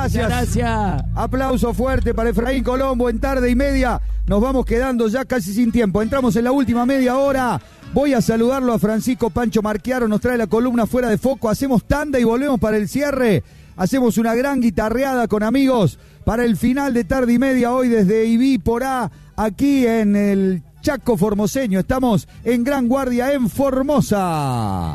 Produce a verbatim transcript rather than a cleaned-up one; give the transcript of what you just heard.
gracias. Gracias. Aplauso fuerte para Efraín Colombo en Tarde y Media. Nos vamos quedando ya casi sin tiempo. Entramos en la última media hora. Voy a saludarlo a Francisco Pancho Marchiaro. Nos trae la columna Fuera de Foco. Hacemos tanda y volvemos para el cierre. Hacemos una gran guitarreada con amigos para el final de Tarde y Media hoy desde Ibí por A, aquí en el Chaco Formoseño. Estamos en Gran Guardia, en Formosa.